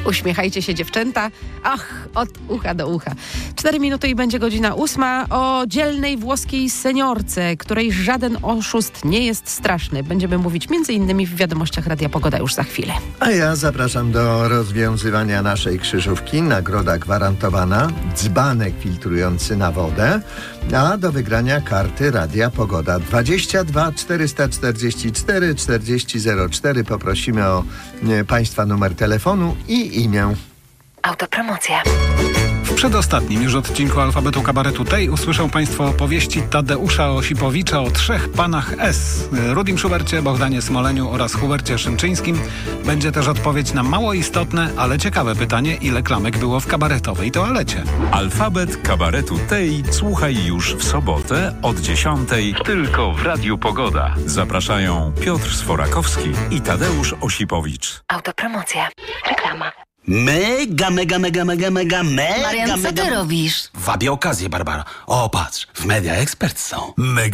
Uśmiechajcie się, dziewczęta. Ach, od ucha do ucha. 4 minuty i będzie godzina 8. O dzielnej włoskiej seniorce, której żaden oszust nie jest straszny. Będziemy mówić m.in. w wiadomościach Radia Pogoda już za chwilę. A ja zapraszam do rozwiązywania naszej krzyżówki. Nagroda gwarantowana. Dzbanek filtrujący na wodę. A do wygrania karty Radia Pogoda 22 444 4004. Poprosimy o Państwa numer telefonu i imię. Autopromocja. W przedostatnim już odcinku Alfabetu Kabaretu tej usłyszą Państwo opowieści Tadeusza Osipowicza o 3 panach S. Rudim Schubercie, Bogdanie Smoleniu oraz Hubercie Szymczyńskim. Będzie też odpowiedź na mało istotne, ale ciekawe pytanie, ile klamek było w kabaretowej toalecie. Alfabet Kabaretu tej słuchaj już w sobotę od 10 tylko w Radiu Pogoda. Zapraszają Piotr Sforakowski i Tadeusz Osipowicz. Autopromocja. Reklama. Mega. Marian, co ty robisz? Wabię okazję, Barbara. O, patrz, w Media Expert są.